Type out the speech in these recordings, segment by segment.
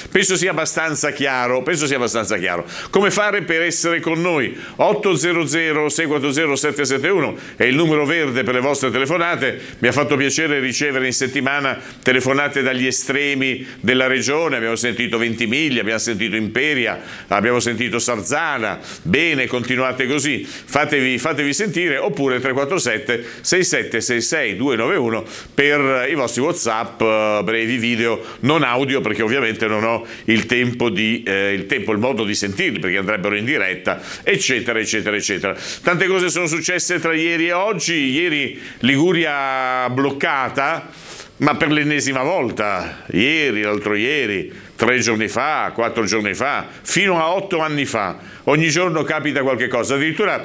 Penso sia abbastanza chiaro. Come fare per essere con noi? 800-640-771 è il numero verde per le vostre telefonate. Mi ha fatto piacere ricevere in settimana telefonate dagli estremi della regione. Abbiamo sentito Ventimiglia, abbiamo sentito Imperia, abbiamo sentito Sarzana. Bene, continuate così, fatevi sentire, oppure 347 6766 291 per i vostri WhatsApp brevi, video, non audio, perché ovviamente non ho il modo di sentirli, perché andrebbero in diretta, eccetera. Tante cose sono successe tra ieri e oggi. Ieri Liguria bloccata, ma per l'ennesima volta, ieri, l'altro ieri, 3 giorni fa, 4 giorni fa, fino a 8 anni fa. Ogni giorno capita qualche cosa. Addirittura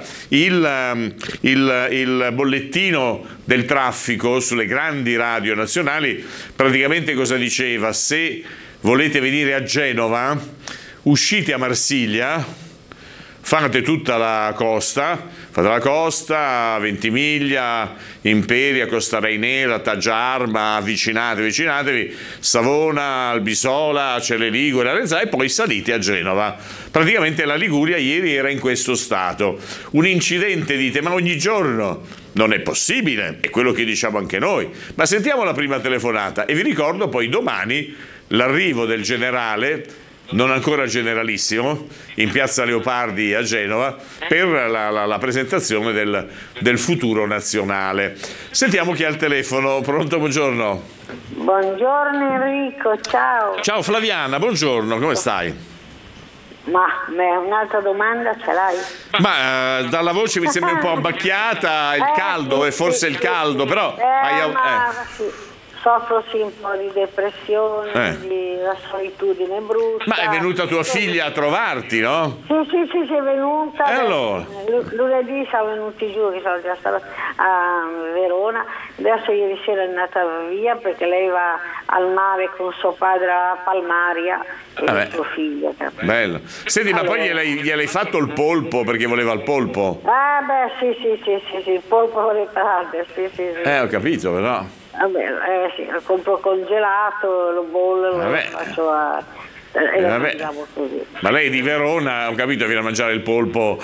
il bollettino del traffico sulle grandi radio nazionali praticamente cosa diceva? Se volete venire a Genova, uscite a Marsiglia, fate tutta la costa, Ventimiglia, Imperia, Costa Rainera, Taggia Arma, avvicinatevi, Savona, Albisola, Celle Ligure, Arenzano, e poi salite a Genova. Praticamente la Liguria ieri era in questo stato. Un incidente, dite, ma ogni giorno? Non è possibile, è quello che diciamo anche noi. Ma sentiamo la prima telefonata e vi ricordo poi domani l'arrivo del generale, non ancora generalissimo, in piazza Leopardi a Genova per la presentazione del futuro nazionale. Sentiamo chi ha il telefono. Pronto, buongiorno. Buongiorno Enrico, ciao. Ciao Flaviana, buongiorno, come stai? Ma un'altra domanda ce l'hai? Ma dalla voce mi sembra un po' abbacchiata, il caldo, sì, è forse il caldo, però... Sì. Soffro sì un po' di depressione, di la solitudine brutta. Ma è venuta tua figlia a trovarti, no? Sì, è venuta. Allora? Lunedì siamo venuti giù, che sono già stata a Verona. Adesso ieri sera è andata via perché lei va al mare con suo padre a Palmaria e suo figlio. Bello. Senti, allora, ma poi gliel'hai fatto il polpo perché voleva il polpo? Sì, il polpo voleva tanto, sì. Ho capito, però. Sì, lo compro congelato, lo bollo, lo faccio e lo mangiamo così. Ma lei è di Verona, ho capito, viene a mangiare il polpo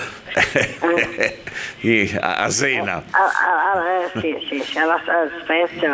a Sena. Sì, alla Spezia,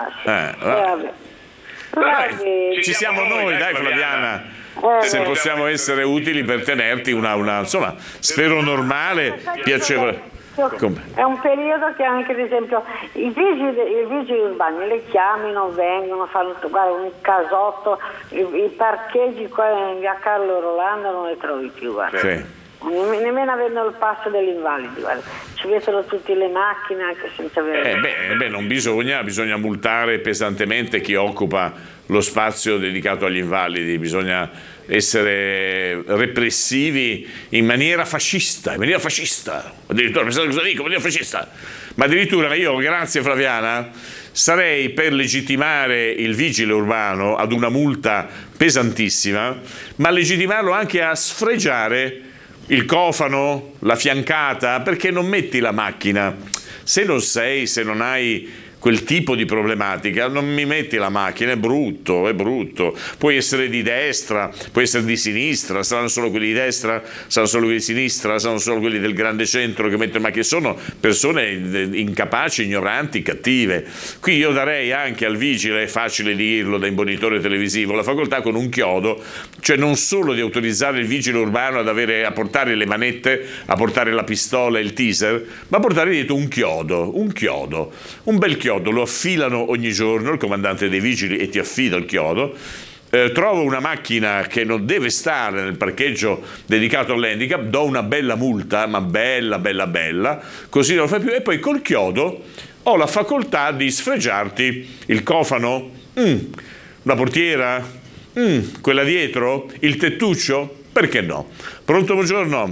ci siamo noi, dai Flaviana. Se possiamo essere utili per tenerti una insomma, spero normale, piacevole. È un periodo che anche, ad esempio, i vigili urbani le chiamino, vengono, fanno un casotto, i parcheggi qua in via Carlo Rolando non li trovi più, guarda. Sì. Nemmeno avendo il passo degli invalidi, guarda. Ci mettono tutte le macchine anche senza avere... non bisogna multare pesantemente chi occupa lo spazio dedicato agli invalidi, bisogna essere repressivi in maniera fascista, addirittura, pensate cosa dico, in maniera fascista, ma addirittura io, grazie Flaviana, sarei per legittimare il vigile urbano ad una multa pesantissima, ma legittimarlo anche a sfregiare il cofano, la fiancata, perché non metti la macchina, se non hai quel tipo di problematica, non mi metti la macchina, è brutto, puoi essere di destra, puoi essere di sinistra, saranno solo quelli di destra, saranno solo quelli di sinistra, saranno solo quelli del grande centro che mettono, ma che sono persone incapaci, ignoranti, cattive. Qui io darei anche al vigile, è facile dirlo da imbonitore televisivo, la facoltà con un chiodo, cioè non solo di autorizzare il vigile urbano a portare le manette, a portare la pistola e il taser, ma a portare dietro un chiodo, un bel chiodo, lo affilano ogni giorno il comandante dei vigili e ti affida il chiodo. Trovo una macchina che non deve stare nel parcheggio dedicato all'handicap, do una bella multa, ma bella, così non lo fai più, e poi col chiodo ho la facoltà di sfregiarti il cofano, la portiera, quella dietro, il tettuccio, perché no? Pronto, buongiorno.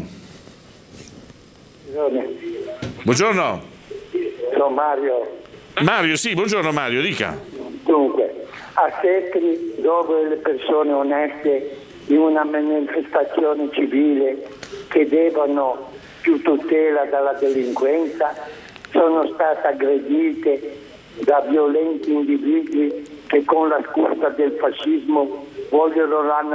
Buongiorno. Sono Mario. Mario, sì, buongiorno Mario, dica. Dunque, a Setri, dove le persone oneste in una manifestazione civile chiedevano più tutela dalla delinquenza, sono state aggredite da violenti individui che con la scusa del fascismo vogliono